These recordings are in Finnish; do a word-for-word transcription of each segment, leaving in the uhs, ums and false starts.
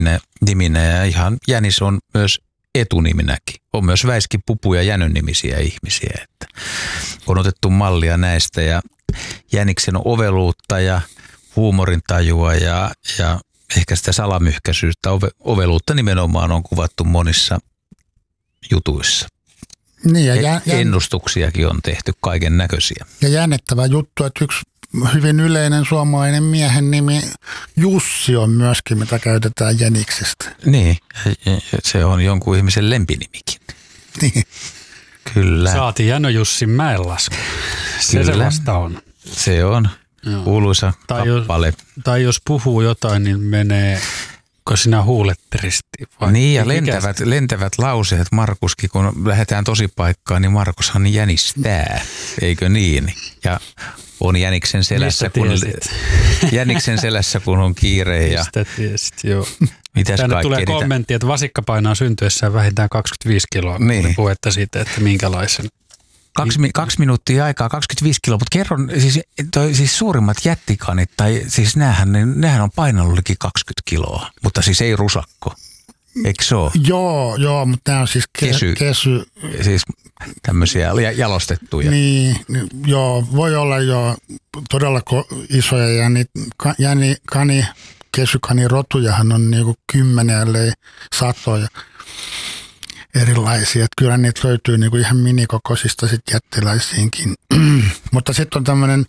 niminä ja ihan jänis on myös etuniminäkin. On myös Väiski, Pupu ja Jänön nimisiä ihmisiä. Että on otettu mallia näistä ja jäniksen oveluutta ja huumorintajua ja, ja ehkä sitä salamyhkäisyyttä, ove, oveluutta nimenomaan on kuvattu monissa jutuissa. Niin ja jä, Ennustuksiakin on tehty kaiken näköisiä. Ja jännittävä juttu, että yksi hyvin yleinen suomalainen miehen nimi Jussi on myöskin, mitä käytetään jäniksestä. Niin, se on jonkun ihmisen lempinimikin. Niin. Kyllä. Saatiin Jänö Jussin mäenlasku. Se se vasta on. Se on kuuluisa tai kappale. Jos, tai jos puhuu jotain, niin menee, kun sinä huuletteristi. Niin ja lentävät, lentävät lauseet Markuskin, kun lähdetään tosipaikkaan, niin Markushan jänistää, eikö niin? Ja on jäniksen selässä, kun, jäniksen selässä, kun on kiire. Ja mistä tiesit, joo. Mitäs tänne tulee niitä kommentti, että vasikka painaa syntyessään vähintään kaksikymmentäviisi kiloa. Niin. Puhetta siitä, että minkälaisen. Kaksi, kaksi minuuttia aikaa, kaksikymmentäviisi kiloa, mutta kerron, siis, toi, siis suurimmat jättikanit, tai siis näähän, näähän on painanut liki kaksikymmentä kiloa, mutta siis ei rusakko. Eikö se ole? Joo, joo, mutta nämä on siis ke- kesy. kesy. Siis tämmöisiä jalostettuja. Niin, joo, voi olla jo todella ko- isoja jäni, ka, jäni, kani, kesykanirotujahan on niinku kymmeniä, ellei satoja erilaisia. Että kyllä niitä löytyy niinku ihan minikokoisista sit jättiläisiinkin. Mutta sitten on tämmöinen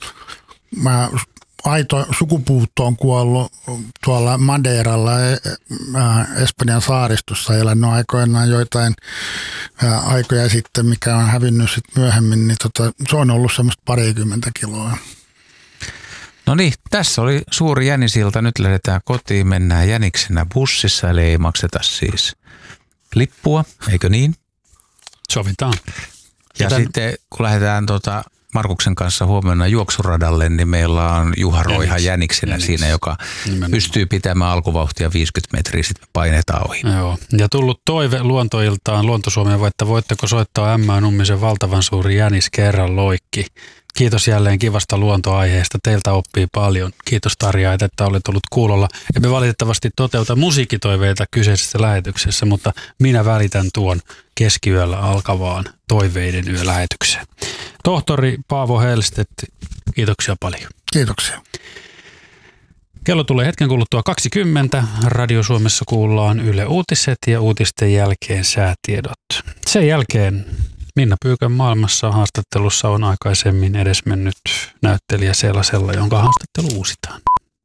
aito sukupuutto on kuollut tuolla Madeiralla, Espanjan saaristossa elänyt aikoinaan joitain aikoja sitten, mikä on hävinnyt sitten myöhemmin, niin tota, se on ollut semmoista parikymmentä kiloa. No niin, tässä oli suuri jänisilta. Nyt lähdetään kotiin, mennään jäniksenä bussissa, eli ei makseta siis lippua, eikö niin? Sovitaan. Ja Joten sitten kun lähdetään tota Markuksen kanssa huomenna juoksuradalle, niin meillä on Juha Roiha jäniksenä Jäniks. siinä, joka Nimenomaan. pystyy pitämään alkuvauhtia viisikymmentä metriä, sitten painetaan ohi. Joo. Ja tullut toive Luontoiltaan Luontosuomeen, että voitteko soittaa Ämmää Nummisen valtavan suuri jänis kerran loikki. Kiitos jälleen kivasta luontoaiheesta. Teiltä oppii paljon. Kiitos Tarja, että olet ollut kuulolla. Emme valitettavasti toteuta musiikkitoiveita kyseisessä lähetyksessä, mutta minä välitän tuon keskiyöllä alkavaan toiveiden yölähetykseen. Tohtori Paavo Hellstedt, kiitoksia paljon. Kiitoksia. Kello tulee hetken kuluttua kaksikymmentä. Radio Suomessa kuullaan Yle Uutiset ja uutisten jälkeen säätiedot. Sen jälkeen Minna Pyykän maailmassa haastattelussa on aikaisemmin edesmennyt näyttelijä Selasella, jonka haastattelu uusitaan.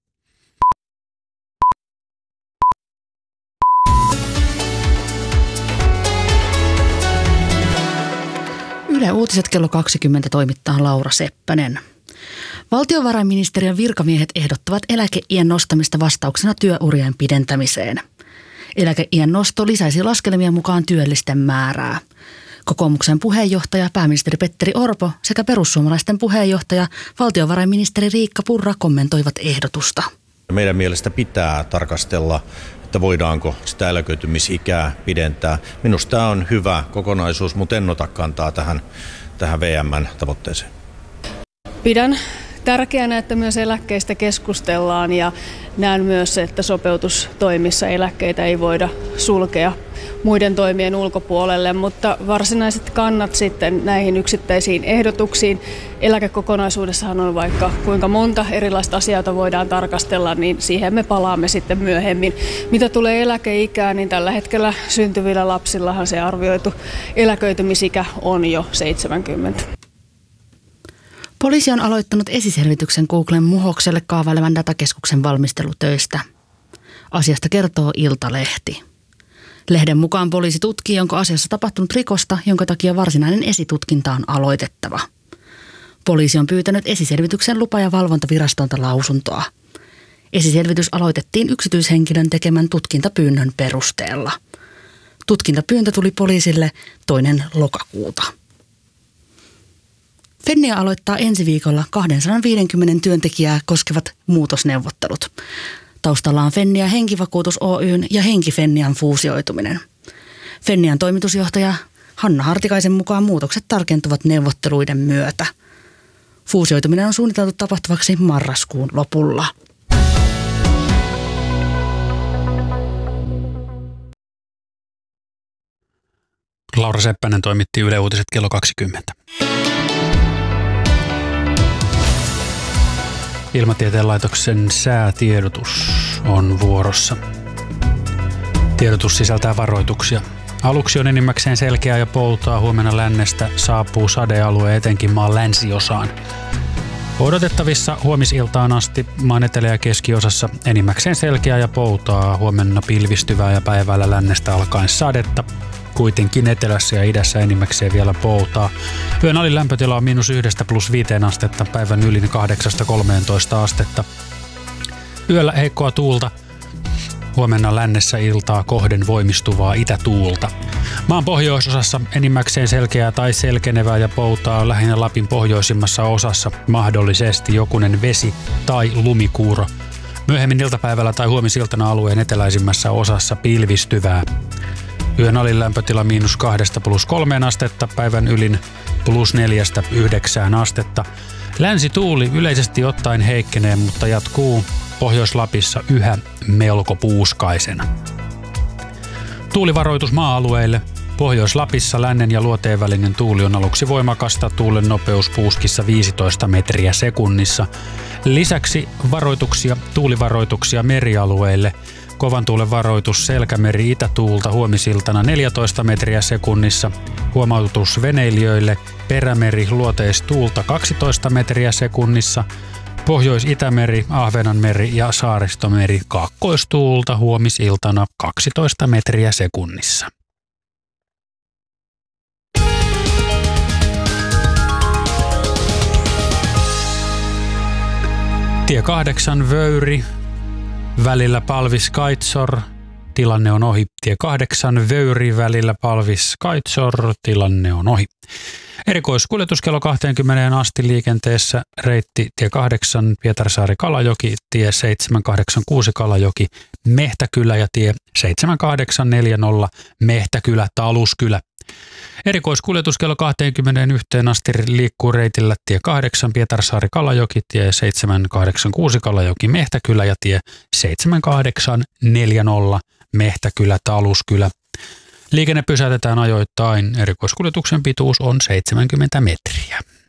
Yle Uutiset kello kaksikymmentä toimittaa Laura Seppänen. Valtiovarainministeriön virkamiehet ehdottavat eläkeiän nostamista vastauksena työurien pidentämiseen. Eläkeiän nosto lisäisi laskelmien mukaan työllisten määrää. Kokoomuksen puheenjohtaja pääministeri Petteri Orpo sekä perussuomalaisten puheenjohtaja valtiovarainministeri Riikka Purra kommentoivat ehdotusta. Meidän mielestä pitää tarkastella, että voidaanko sitä eläköitymisikää pidentää. Minusta tämä on hyvä kokonaisuus, mutta en ota kantaa tähän, tähän V M:n tavoitteeseen. Pidän tärkeänä, että myös eläkkeistä keskustellaan ja näen myös, että sopeutustoimissa eläkkeitä ei voida sulkea muiden toimien ulkopuolelle, mutta varsinaiset kannat sitten näihin yksittäisiin ehdotuksiin. Eläkekokonaisuudessahan on vaikka kuinka monta erilaista asiaa, jota voidaan tarkastella, niin siihen me palaamme sitten myöhemmin. Mitä tulee eläkeikään, niin tällä hetkellä syntyvillä lapsillahan se arvioitu eläköitymisikä on jo seitsemänkymmentä. Poliisi on aloittanut esiselvityksen Googlen Muhokselle kaavailevan datakeskuksen valmistelutöistä. Asiasta kertoo Iltalehti. Lehden mukaan poliisi tutkii, onko asiassa tapahtunut rikosta, jonka takia varsinainen esitutkinta on aloitettava. Poliisi on pyytänyt esiselvityksen lupa- ja valvontavirastolta lausuntoa. Esiselvitys aloitettiin yksityishenkilön tekemän tutkintapyynnön perusteella. Tutkintapyyntö tuli poliisille toinen lokakuuta. Fennia aloittaa ensi viikolla kaksisataaviisikymmentä työntekijää koskevat muutosneuvottelut. Taustalla on Fennia Henkivakuutus Oyn ja Henki Fennian fuusioituminen. Fennian toimitusjohtaja Hanna Hartikaisen mukaan muutokset tarkentuvat neuvotteluiden myötä. Fuusioituminen on suunniteltu tapahtuvaksi marraskuun lopulla. Laura Seppänen toimitti Yle Uutiset kello kaksikymmentä. Ilmatieteen laitoksen säätiedotus on vuorossa. Tiedotus sisältää varoituksia. Aluksi on enimmäkseen selkeää ja poutaa. Huomenna lännestä saapuu sadealue etenkin maan länsiosaan. Odotettavissa huomisiltaan asti maan etelä- ja keskiosassa enimmäkseen selkeää ja poutaa. Huomenna pilvistyvää ja päivällä lännestä alkaen sadetta. Kuitenkin etelässä ja idässä enimmäkseen vielä poutaa. Yön alin lämpötila on miinus yhdestä plus viiteen astetta, päivän ylin kahdeksasta kolmeentoista astetta. Yöllä heikkoa tuulta. Huomenna lännessä iltaa kohden voimistuvaa itätuulta. Maan pohjoisosassa enimmäkseen selkeää tai selkenevää ja poutaa, lähinnä Lapin pohjoisimmassa osassa mahdollisesti jokunen vesi- tai lumikuuro. Myöhemmin iltapäivällä tai huomisiltana alueen eteläisimmässä osassa pilvistyvää. Yön alin lämpötila miinus kahdesta plus kolmeen astetta, päivän ylin plus neljästä yhdeksään astetta. Länsituuli yleisesti ottaen heikkenee, mutta jatkuu Pohjois-Lapissa yhä melko puuskaisena. Tuulivaroitus maa-alueille. Pohjois-Lapissa lännen ja luoteen välinen tuuli on aluksi voimakasta, tuulen nopeus puuskissa viisitoista metriä sekunnissa. Lisäksi varoituksia, tuulivaroituksia merialueille. Kovan tuulen varoitus Selkämeri itätuulta huomisiltana neljätoista metriä sekunnissa. Huomautus veneilijöille Perämeri luoteistuulta kaksitoista metriä sekunnissa. Pohjois-Itämeri, Ahvenanmeri ja Saaristomeri kaakkoistuulta huomisiltana kaksitoista metriä sekunnissa. Tie kahdeksan Vöyri, välillä Palvis-Kaitsor, tilanne on ohi. Tie kahdeksan Vöyri, välillä Palvis-Kaitsor, tilanne on ohi. Erikoiskuljetus kello kaksikymmentä asti liikenteessä reitti tie kahdeksan Pietarsaari-Kalajoki, tie seitsemän kahdeksan kuusi Kalajoki, Mehtäkylä ja tie seitsemän kahdeksan neljäkymmentä Mehtäkylä, Taluskylä. Erikoiskuljetus kello kaksikymmentäyksi asti liikkuu reitillä tie kahdeksan Pietarsaari-Kalajoki, tie seitsemän kahdeksan kuusi Kalajoki, Mehtäkylä ja tie seitsemän kahdeksan neljäkymmentä Mehtäkylä, Taluskylä. Liikenne pysäytetään ajoittain. Erikoiskuljetuksen pituus on seitsemänkymmentä metriä.